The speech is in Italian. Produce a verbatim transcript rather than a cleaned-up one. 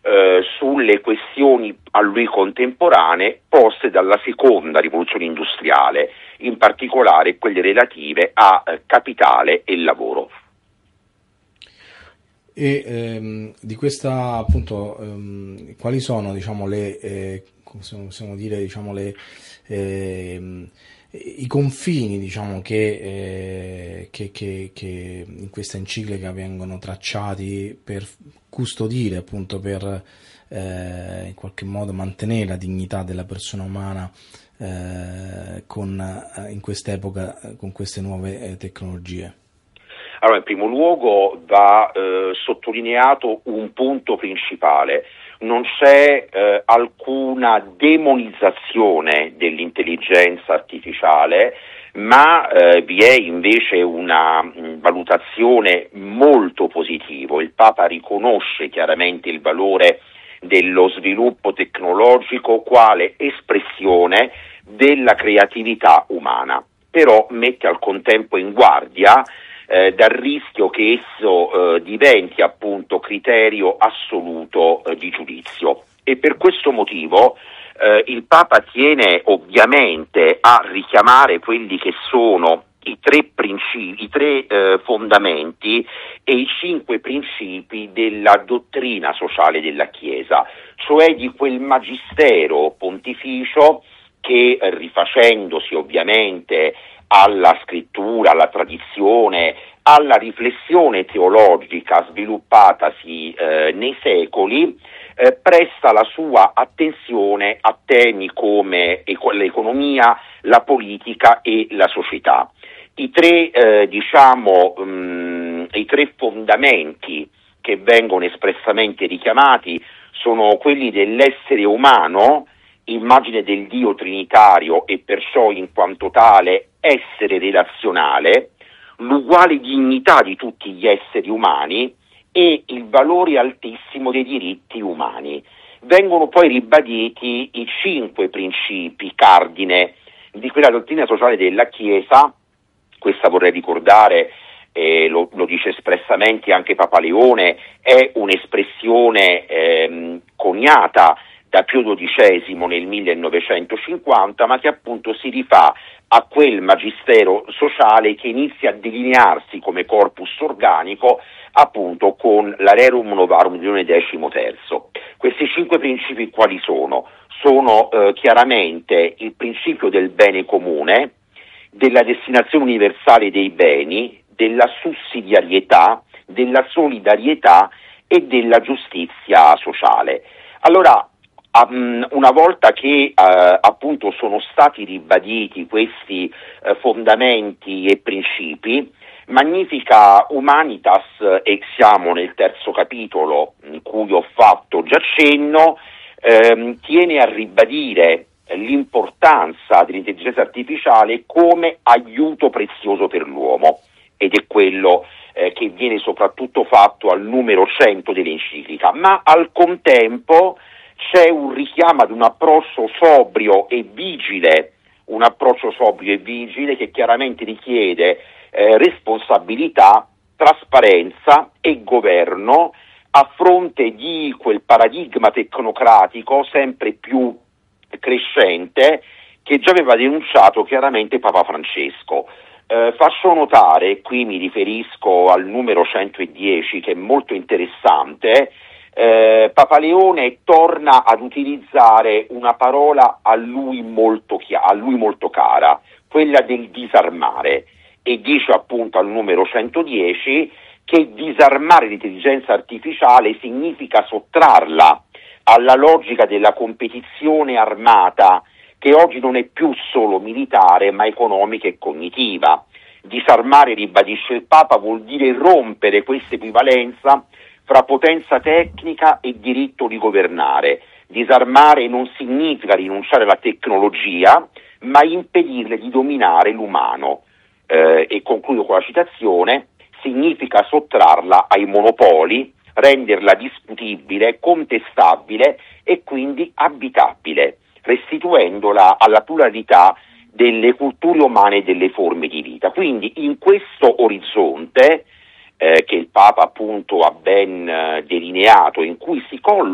eh, sulle questioni a lui contemporanee poste dalla seconda rivoluzione industriale, in particolare quelle relative a eh, capitale e lavoro. E ehm, di questa appunto ehm, quali sono, diciamo, le eh, come possiamo dire, diciamo, le ehm, i confini, diciamo, che, eh, che, che, che in questa enciclica vengono tracciati per custodire, appunto, per eh, in qualche modo mantenere la dignità della persona umana eh, con, eh, in quest'epoca eh, con queste nuove eh, tecnologie? Allora, in primo luogo va eh, sottolineato un punto principale: non c'è eh, alcuna demonizzazione dell'intelligenza artificiale, ma eh, vi è invece una mh, valutazione molto positiva. Il Papa riconosce chiaramente il valore dello sviluppo tecnologico quale espressione della creatività umana, però mette al contempo in guardia Eh, dal rischio che esso eh, diventi appunto criterio assoluto eh, di giudizio. E per questo motivo eh, il Papa tiene ovviamente a richiamare quelli che sono i tre principi, i tre eh, fondamenti e i cinque principi della dottrina sociale della Chiesa, cioè di quel magistero pontificio che, eh, rifacendosi ovviamente alla scrittura, alla tradizione, alla riflessione teologica sviluppatasi eh, nei secoli, eh, presta la sua attenzione a temi come eco- l'economia, la politica e la società. I tre, eh, diciamo, mh, i tre fondamenti che vengono espressamente richiamati sono quelli dell'essere umano, immagine del Dio trinitario e perciò in quanto tale essere relazionale, l'uguale dignità di tutti gli esseri umani e il valore altissimo dei diritti umani. Vengono poi ribaditi i cinque principi cardine di quella dottrina sociale della Chiesa. Questa, vorrei ricordare, eh, lo, lo dice espressamente anche Papa Leone, è un'espressione ehm, coniata da Pio dodicesimo nel millenovecentocinquanta, ma che appunto si rifà a quel magistero sociale che inizia a delinearsi come corpus organico appunto con la Rerum Novarum di Leone decimoterzo. Questi cinque principi quali sono? Sono eh, chiaramente il principio del bene comune, della destinazione universale dei beni, della sussidiarietà, della solidarietà e della giustizia sociale. Allora, una volta che eh, appunto sono stati ribaditi questi eh, fondamenti e principi, Magnifica Humanitas, e siamo nel terzo capitolo in cui ho fatto già cenno, ehm, tiene a ribadire l'importanza dell'intelligenza artificiale come aiuto prezioso per l'uomo, ed è quello eh, che viene soprattutto fatto al numero cento dell'enciclica, ma al contempo c'è un richiamo ad un approccio sobrio e vigile, un approccio sobrio e vigile che chiaramente richiede eh, responsabilità, trasparenza e governo a fronte di quel paradigma tecnocratico sempre più crescente che già aveva denunciato chiaramente Papa Francesco. Eh, faccio notare, qui mi riferisco al numero centodieci che è molto interessante, Eh, Papa Leone torna ad utilizzare una parola a lui molto chia- a lui molto cara, quella del disarmare, e dice appunto al numero centodieci che disarmare l'intelligenza artificiale significa sottrarla alla logica della competizione armata, che oggi non è più solo militare ma economica e cognitiva. Disarmare, ribadisce il Papa, vuol dire rompere questa equivalenza fra potenza tecnica e diritto di governare. Disarmare non significa rinunciare alla tecnologia, ma impedirle di dominare l'umano. Eh, e concludo con la citazione: significa sottrarla ai monopoli, renderla discutibile, contestabile e quindi abitabile, restituendola alla pluralità delle culture umane e delle forme di vita. Quindi in questo orizzonte Eh, che il Papa appunto ha ben eh, delineato, in cui si colloca